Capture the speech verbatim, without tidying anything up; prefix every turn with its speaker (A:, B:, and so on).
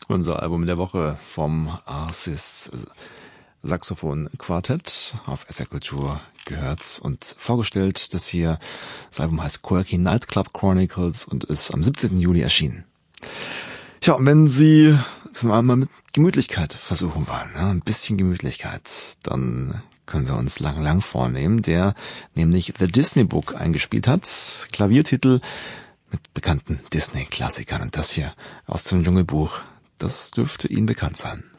A: Unser Album der Woche vom Arsis Saxophon Quartett auf S R Kultur gehört und vorgestellt. Das hier, das Album heißt Quirky Nightclub Chronicles und ist am siebzehnten Juli erschienen. Ja, und wenn Sie mal mit Gemütlichkeit versuchen wollen, ne, ein bisschen Gemütlichkeit, dann können wir uns Lang Lang vornehmen, der nämlich The Disney Book eingespielt hat. Klaviertitel mit bekannten Disney-Klassikern. Und das hier aus dem Dschungelbuch, das dürfte Ihnen bekannt sein.